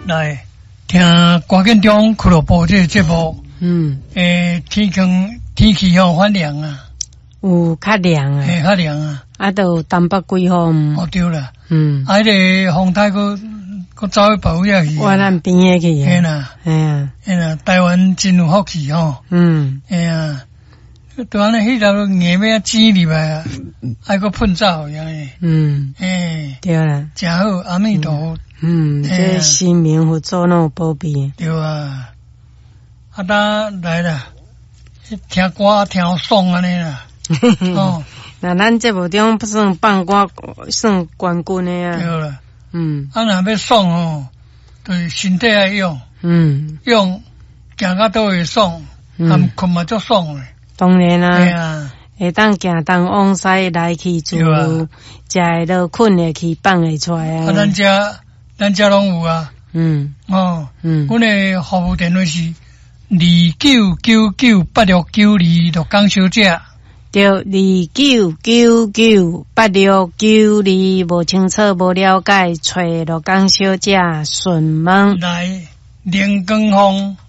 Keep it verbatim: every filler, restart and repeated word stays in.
来听关建中俱乐部这个节目。 嗯， 诶，天气天气吼反凉啊， 有较凉啊， 诶，较凉啊， 啊，都有东北季风。 哦对啦， 嗯， 啊，迄个风台个个走去保遐去， 往咱边诶去啊。 嘿啦， 哎呀， 嘿啦，台湾真有福气吼。 嗯， 哎呀，对安尼迄条硬要挤入来啊，还个喷灶样诶， 嗯， 诶， 对啦， 真好，阿弥陀佛， 嗯，这新民佛祖那有保庇。 对啊，啊，咱来啦，听歌听爽安尼啦，哦， 那咱节目中不算放歌，算冠军的啊。 对啦， 嗯， 啊，若要爽哦，就是身体爱用， 嗯， 用行到都会爽，含困嘛足爽诶， 当然哎啦， 呀， 会当行当往西来去自由，食会落困会去放会出来啊， 啊。 咱遮咱遮拢有啊， 嗯哦， 嗯， 阮诶服务电话是二九九九八六九二六港小姐。 对，二九九九八六九二，无清楚无了解，找罗江小姐询问。 来，连光风